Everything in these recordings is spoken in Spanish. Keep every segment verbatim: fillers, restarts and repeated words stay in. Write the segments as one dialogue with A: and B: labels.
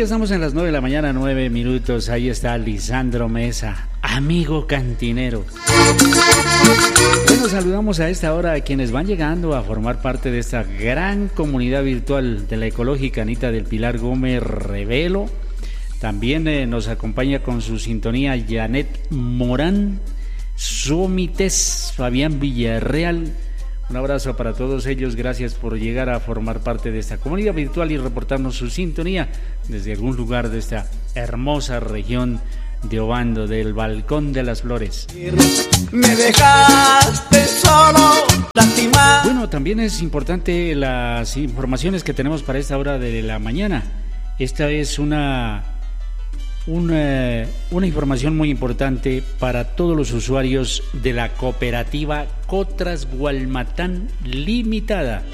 A: ya estamos en las nueve de la mañana, nueve minutos. Ahí está Lisandro Mesa, amigo cantinero. Bueno, saludamos a esta hora a quienes van llegando a formar parte de esta gran comunidad virtual de la ecológica Anita del Pilar Gómez Revelo. También eh, nos acompaña con su sintonía Janet Morán, Somites, Fabián Villarreal. Un abrazo para todos ellos, gracias por llegar a formar parte de esta comunidad virtual y reportarnos su sintonía desde algún lugar de esta hermosa región de Obando, del Balcón de las Flores.
B: Me dejaste solo, lastimado.
A: Bueno, también es importante las informaciones que tenemos para esta hora de la mañana. Esta es una, una, una información muy importante para todos los usuarios de la cooperativa Cotras Gualmatán Limitada.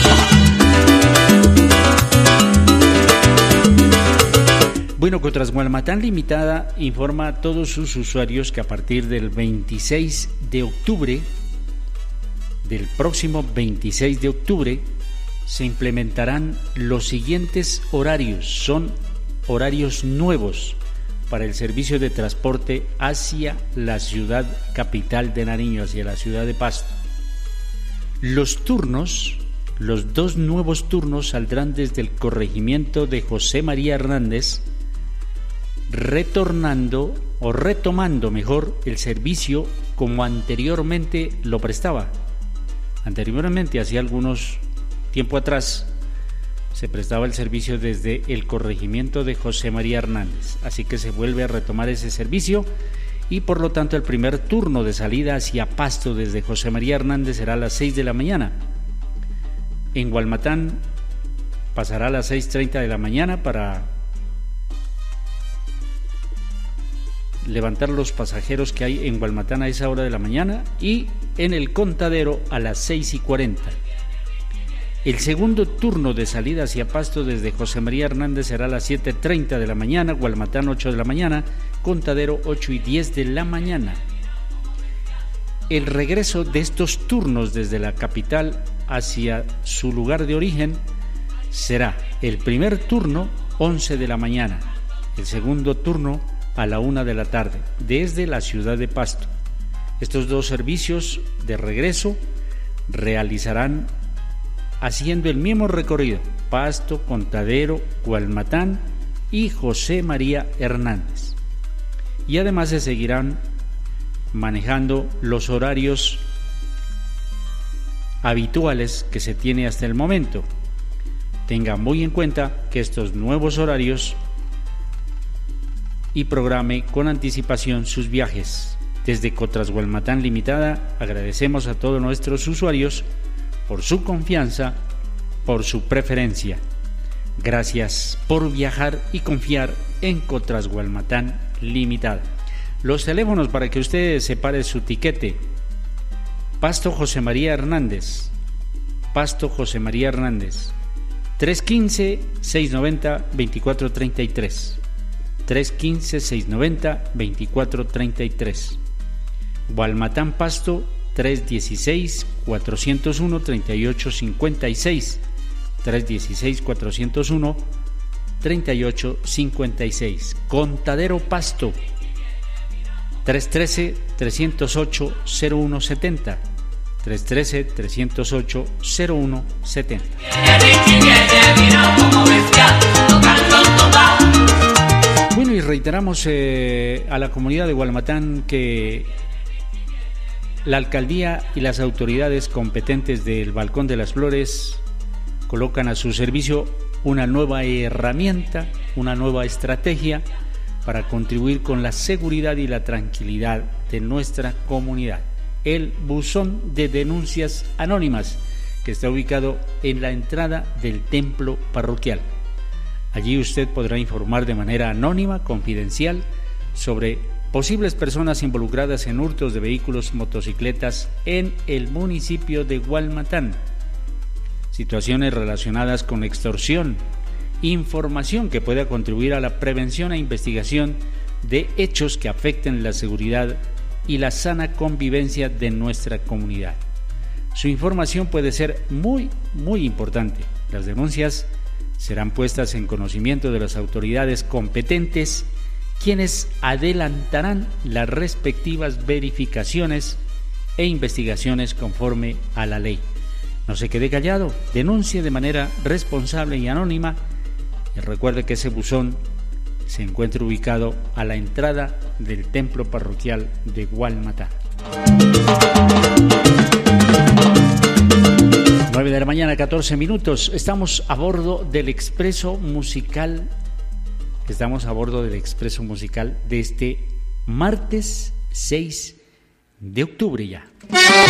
A: Bueno, Cotras Gualmatán Limitada informa a todos sus usuarios que a partir del veintiséis de octubre, del próximo veintiséis de octubre, se implementarán los siguientes horarios. Son horarios nuevos para el servicio de transporte hacia la ciudad capital de Nariño, hacia la ciudad de Pasto. Los turnos, los dos nuevos turnos saldrán desde el corregimiento de José María Hernández, retornando o retomando mejor el servicio como anteriormente lo prestaba. Anteriormente, hacía algunos tiempo atrás, se prestaba el servicio desde el corregimiento de José María Hernández, así que se vuelve a retomar ese servicio y por lo tanto el primer turno de salida hacia Pasto desde José María Hernández será a las seis de la mañana. En Gualmatán pasará a las seis treinta de la mañana para levantar los pasajeros que hay en Gualmatán a esa hora de la mañana, y en el Contadero a las seis y cuarenta. El segundo turno de salida hacia Pasto desde José María Hernández será a las siete treinta de la mañana, Gualmatán ocho de la mañana, Contadero ocho y diez de la mañana. El regreso de estos turnos desde la capital hacia su lugar de origen será el primer turno once de la mañana, el segundo turno a la una de la tarde, desde la ciudad de Pasto. Estos dos servicios de regreso realizarán haciendo el mismo recorrido: Pasto, Contadero, Gualmatán y José María Hernández. Y además se seguirán manejando los horarios habituales que se tiene hasta el momento. Tenga muy en cuenta que estos nuevos horarios y programe con anticipación sus viajes. Desde Cotras Gualmatán Limitada agradecemos a todos nuestros usuarios por su confianza, por su preferencia. Gracias por viajar y confiar en Cotras Gualmatán Limitada. Los teléfonos para que usted separe su tiquete: Pasto José María Hernández, Pasto José María Hernández, tres uno cinco, seis nueve cero, dos cuatro tres tres, tres uno cinco, seis nueve cero, dos cuatro tres tres. Gualmatán Pasto, tres uno seis, cuatro cero uno, tres ocho cinco seis, tres uno seis, cuatro cero uno, tres ocho cinco seis. Contadero Pasto, tres uno tres, tres cero ocho, cero uno siete cero, tres uno tres, tres cero ocho, cero uno siete cero. Bueno, y reiteramos eh, a la comunidad de Gualmatán que la alcaldía y las autoridades competentes del Balcón de las Flores colocan a su servicio una nueva herramienta, una nueva estrategia para contribuir con la seguridad y la tranquilidad de nuestra comunidad: el buzón de denuncias anónimas, que está ubicado en la entrada del templo parroquial. Allí usted podrá informar de manera anónima, confidencial, sobre posibles personas involucradas en hurtos de vehículos, motocicletas en el municipio de Gualmatán, situaciones relacionadas con extorsión, información que pueda contribuir a la prevención e investigación de hechos que afecten la seguridad y la sana convivencia de nuestra comunidad. Su información puede ser muy, muy importante. Las denuncias serán puestas en conocimiento de las autoridades competentes, quienes adelantarán las respectivas verificaciones e investigaciones conforme a la ley. No se quede callado, denuncie de manera responsable y anónima, y recuerde que ese buzón se encuentra ubicado a la entrada del templo parroquial de Gualmatá. nueve de la mañana, catorce minutos. Estamos a bordo del expreso musical. Estamos a bordo del expreso musical de este martes seis de octubre ya.